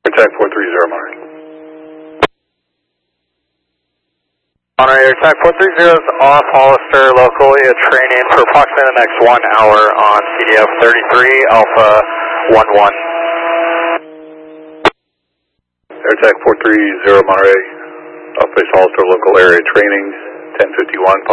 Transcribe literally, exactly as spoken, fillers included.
Attack four three zero, Monterey. Monterey, Attack four three zero is off Hollister locally at training for approximately the next one hour on C D F thirty-three Alpha one one. Attack four three zero, Monterey. Off base Hollister local area training ten fifty-one.